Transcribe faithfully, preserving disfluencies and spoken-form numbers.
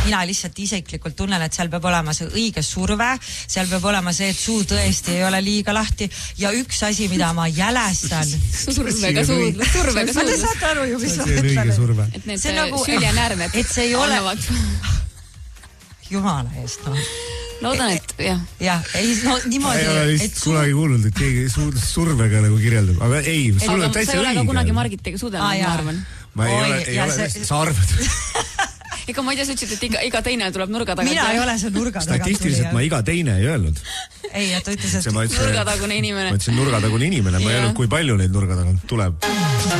mina lihtsalt isiklikult tunnen, et seal peab olema see õige surve, seal peab olema see, et suu tõesti ei ole liiga lahti ja üks asi, mida ma jälestan survega suud, survega suud. Te saate aru ju, mis ma mõtlen. Et need nagu, süljenäärmed et see ei ole jumala eest, no. Loodan, et jah. Jah, ei, no niimoodi. Ei ole vist su... kunagi kuulnud, et keegi survega nagu kirjeldab. Aga ei, sul on täitsa õige. Sa ei ole ka kunagi Margitega suudelnud, ma arvan. Ma ei ole, ei ole, sa arvad. Ega ma ei tea, sa ütlesid, et iga, iga teine tuleb nurga tagant. Mina ei ole see nurga tagant. Statistiliselt ma iga teine ei öelnud. Ei, ja ta ütles, et nurgatagune inimene. Ma ütlesin nurgatagune inimene, ma ei öelnud, kui palju neid nurga tagant tuleb.